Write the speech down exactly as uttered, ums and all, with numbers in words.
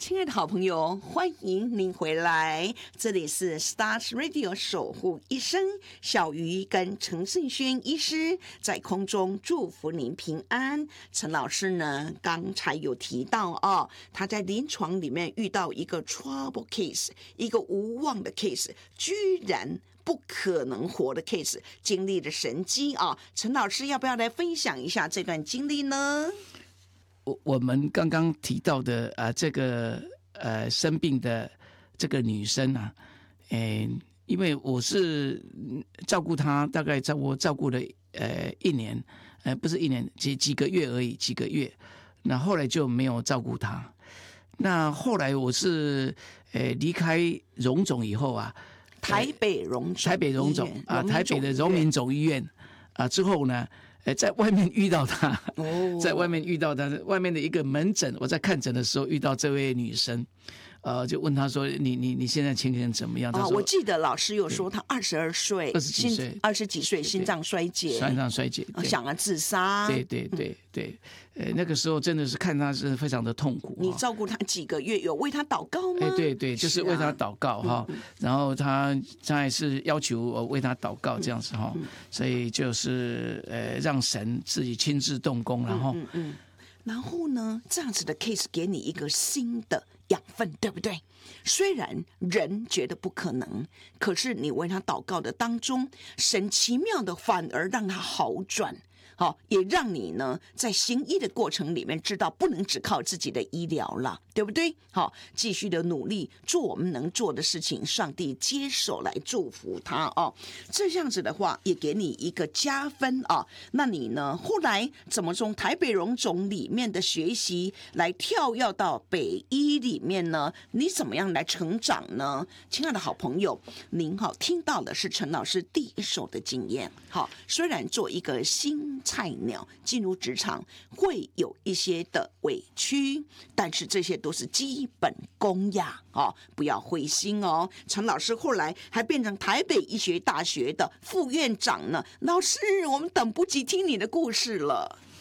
亲爱的好朋友，欢迎您回来，这里是 Stars Radio 守护医生小鱼跟陈胜轩医师在空中祝福您平安。陈老师呢刚才有提到哦，他在临床里面遇到一个 trouble case， 一个无望的 case， 居然不可能活的 case， 经历了神迹啊！陈老师要不要来分享一下这段经历呢？ 我我们刚刚提到的啊、呃，这个呃生病的这个女生啊，诶，因为我是照顾她，大概照我照顾了呃一年，呃不是一年，几几个月而已，几个月。那后来就没有照顾她。那后来我是呃离开荣总以后啊， 台北荣总， 台北荣总啊，台北的荣民总医院啊之后呢。呃，在外面遇到他，哦、在外面遇到他，外面的一个门诊，我在看诊的时候遇到这位女生，呃，就问她说：“你你你现在情形怎么样？”她说：“ 哦、我记得老师有说，她二十二岁， 二十几岁， 二十几岁心脏衰竭， 心脏衰竭， 想要自杀。 对对对对，呃，那个时候真的是看她是非常的痛苦。 你照顾她几个月，有为她祷告吗？ 哎，对对，就是为她祷告哈、啊。然后她她也是要求我为她祷告这样子哈、嗯嗯，所以就是呃让。让神自己亲自动工，然后， 嗯嗯，然后呢，这样子的 case 给你一个新的养分，对不对？虽然人觉得不可能，可是你为他祷告的当中，神奇妙的反而让他好转。好，也让你呢在行医的过程里面知道不能只靠自己的医疗了，对不对？好，继续的努力做我们能做的事情，上帝接手来祝福他哦。这样子的话也给你一个加分啊。那你呢后来怎么从台北荣总里面的学习来跳跃到北医里面呢？你怎么样来成长呢？亲爱的好朋友，您好听到的是陈老师第一手的经验。好，虽然做一个新菜鸟进入职场会有一些的委屈，但是这些都是基本功呀，哦，不要灰心哦。陈老师后来还变成台北医学大学的副院长呢。老师，我们等不及听你的故事了。